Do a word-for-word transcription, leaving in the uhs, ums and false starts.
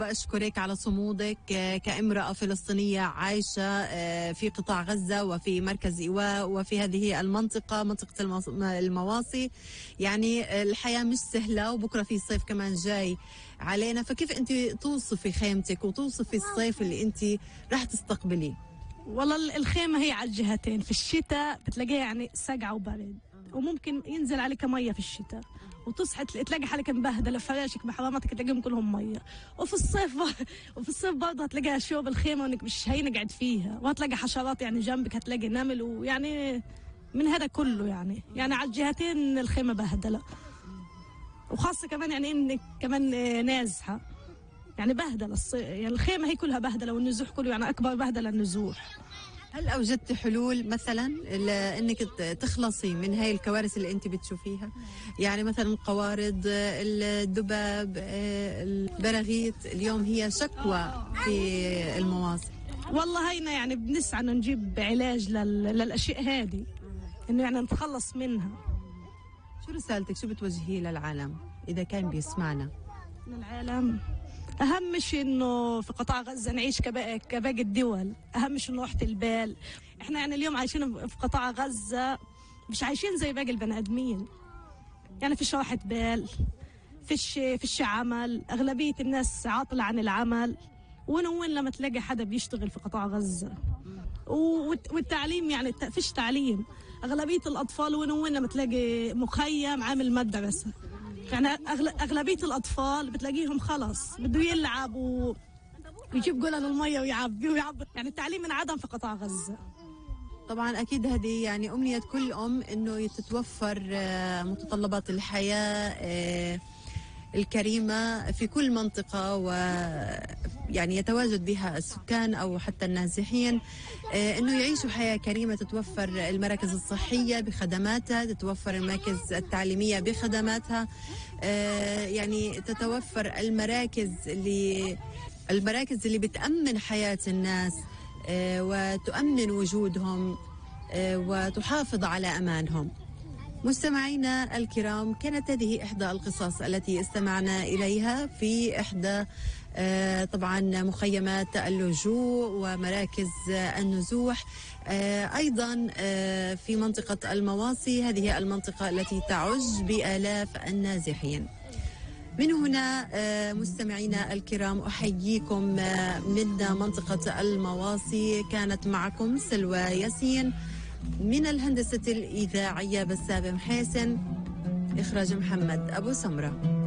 وأشكرك على صمودك كامرأة فلسطينية عايشة في قطاع غزة وفي مركز إيواء وفي هذه المنطقة منطقة المواصي. يعني الحياة مش سهلة، وبكرة في صيف كمان جاي علينا، فكيف أنت توصفي خيمتك وتوصفي الصيف اللي أنت راح تستقبليه؟ والله الخيمة هي على الجهتين، في الشتاء بتلاقيها يعني سقعة وبرد، وممكن ينزل عليك مية في الشتاء، وتصحى تلاقي حالك مبهدله، فراشك بحرامتك تلاقيهم كلهم ميه. وفي الصيف وفي الصيف برضه هتلاقيها شوب الخيمه وانك مش هينقعد فيها، وهتلاقي حشرات يعني جنبك، هتلاقي نمل، ويعني من هذا كله يعني يعني على الجهتين الخيمه بهدله، وخاصه كمان يعني انك كمان نازحه، يعني بهدله يعني الخيمه هي كلها بهدله، والنزوح كله يعني اكبر بهدله النزوح. هل أوجدت حلول مثلا لأنك تخلصي من هاي الكوارث اللي أنت بتشوفيها؟ يعني مثلا القوارض، الذباب، البراغيث، اليوم هي شكوى في المواصي. والله هينا يعني بنسعى نجيب علاج للأشياء هذه، إنه يعني نتخلص منها. شو رسالتك؟ شو بتوجهيه للعالم إذا كان بيسمعنا؟ للعالم أهم شيء إنه في قطاع غزة نعيش كباقي الدول، أهم شيء إنه راحة البال. إحنا يعني اليوم عايشين في قطاع غزة مش عايشين زي باقي البني آدمين، يعني فيش راحة بال، فيش فيش عمل، أغلبية الناس عاطلة عن العمل. وين وين لما تلاقي حدا بيشتغل في قطاع غزة، والتعليم يعني فيش تعليم، أغلبية الأطفال وين وين لما تلاقي مخيم عامل مدرسة، يعني أغلبية الأطفال بتلاقيهم خلص بده يلعب ويجيب قلن المية ويعبي ويعبي، يعني التعليم انعدم في قطاع غزة. طبعا أكيد هذه يعني أمنية كل أم، إنه تتوفر متطلبات الحياة الكريمة في كل منطقة، ويعني يتواجد بها السكان أو حتى النازحين، إنه يعيشوا حياة كريمة. تتوفر المراكز الصحية بخدماتها، تتوفر المراكز التعليمية بخدماتها، يعني تتوفر المراكز اللي المراكز اللي بتأمن حياة الناس وتؤمن وجودهم وتحافظ على أمانهم. مستمعينا الكرام، كانت هذه إحدى القصص التي استمعنا إليها في إحدى آه طبعا مخيمات اللجوء ومراكز آه النزوح، آه أيضا آه في منطقة المواصي، هذه المنطقة التي تعج بآلاف النازحين. من هنا آه مستمعينا الكرام أحييكم آه من منطقة المواصي. كانت معكم سلوى ياسين، من الهندسة الإذاعية بسام حسن، إخراج محمد أبو سمرة.